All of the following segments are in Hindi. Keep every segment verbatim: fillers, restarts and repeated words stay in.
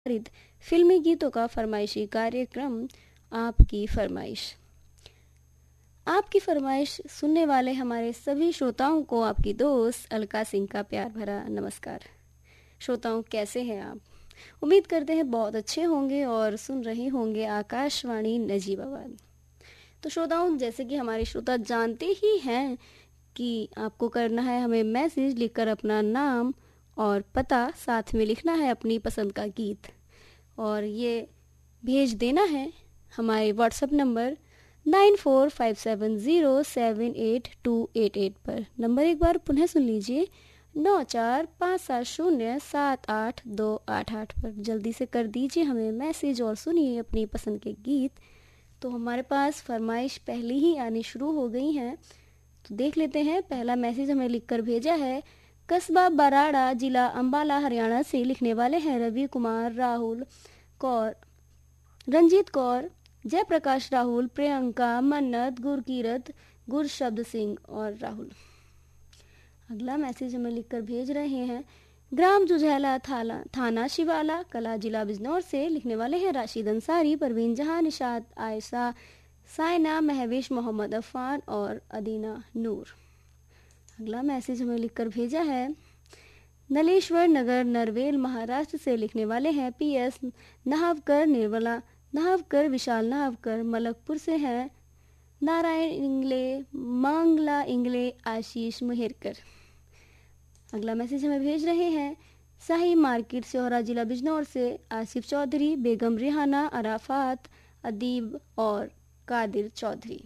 आधारित फिल्मी गीतों का फरमाइशी कार्यक्रम आपकी फरमाइश। आपकी फरमाइश सुनने वाले हमारे सभी श्रोताओं को आपकी दोस्त अलका सिंह का प्यार भरा नमस्कार। श्रोताओं, कैसे हैं आप? उम्मीद करते हैं बहुत अच्छे होंगे और सुन रहे होंगे आकाशवाणी नजीबाबाद। तो श्रोताओं, जैसे कि हमारे श्रोता जानते ही हैं कि आपको करना है हमें मैसेज लिखकर अपना नाम और पता, साथ में लिखना है अपनी पसंद का गीत और ये भेज देना है हमारे WhatsApp number nine four five seven zero seven eight to eight eight पर। नंबर एक बार पुनः सुन लीजिए, नौ चार पाँच सात शून्य सात आठ दो आठ आठ पर। जल्दी से कर दीजिए हमें मैसेज और सुनिए अपनी पसंद के गीत। तो हमारे पास फरमाइश पहले ही आनी शुरू हो गई हैं, तो देख लेते हैं। पहला मैसेज हमें लिखकर भेजा है कस्बा बराड़ा, जिला अंबाला, हरियाणा से। लिखने वाले हैं रवि कुमार, राहुल कौर, रंजीत कौर, जयप्रकाश राहुल, प्रियंका, मन्नत, गुरकीरत, गुरशब्द सिंह और राहुल। अगला मैसेज हमें लिखकर भेज रहे हैं ग्राम जुझैला, थाना थाना शिवाला, कला, जिला बिजनौर से। लिखने वाले हैं राशिद अंसारी, परवीन जहां, निशात, आयशा, साइना, महविश, मोहम्मद अफान और अदीना नूर। अगला मैसेज हमें लिखकर भेजा है नलेश्वर नगर, नरवेल, महाराष्ट्र से। लिखने वाले हैं पी एस नहावकर, निर्मला नहावकर, विशाल नहावकर, मलकपुर से हैं। नारायण इंगले, मंगला इंगले, आशीष मेहरकर। अगला मैसेज हमें भेज रहे हैं शाही मार्केट, सोहरा, जिला बिजनौर से। आसिफ चौधरी, बेगम रिहाना, अराफात, अदीब और कादिर चौधरी।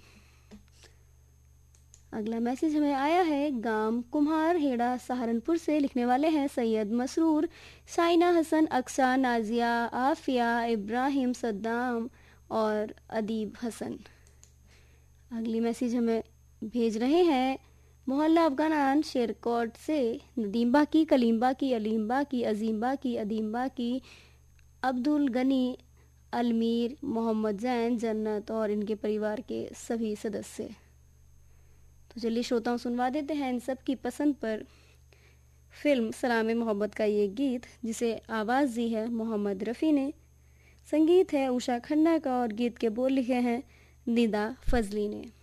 अगला मैसेज हमें आया है गांव कुम्हार हेड़ा, सहारनपुर से। लिखने वाले हैं सैयद मसरूर, साइना हसन, अक्सा, नाजिया, आफिया, इब्राहिम, सद्दाम और अदीब हसन। अगली मैसेज हमें भेज रहे हैं मोहल्ला अफगानान, शेरकोट से। नदीम्बा की, कलीम्बा की, अलीम्बा की, अजीम्बा की, अदीम्बा की, अब्दुल गनी, अलमीर, मोहम्मद जैन, जन्नत और इनके परिवार के सभी सदस्य। तो चलिए श्रोताओं, सुनवा देते हैं इन सब की पसंद पर फिल्म सलाम मोहब्बत का ये गीत, जिसे आवाज़ दी है मोहम्मद रफ़ी ने, संगीत है उषा खन्ना का और गीत के बोल लिखे हैं निदा फजली ने।